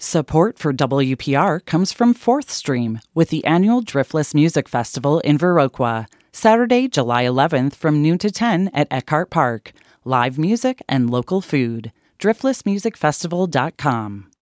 Support for WPR comes from Fourth Stream with the annual Driftless Music Festival in Viroqua, Saturday, July 11th from noon to 10 at Eckhart Park. Live music and local food. DriftlessMusicFestival.com.